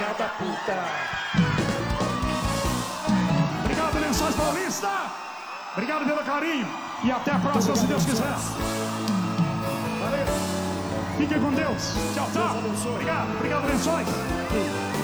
filha da puta. Obrigado, Lençóis Paulista. Obrigado pelo carinho. E até a próxima, se Deus quiser. Valeu. Fiquem com Deus. Tchau, tchau. Obrigado, Lençóis.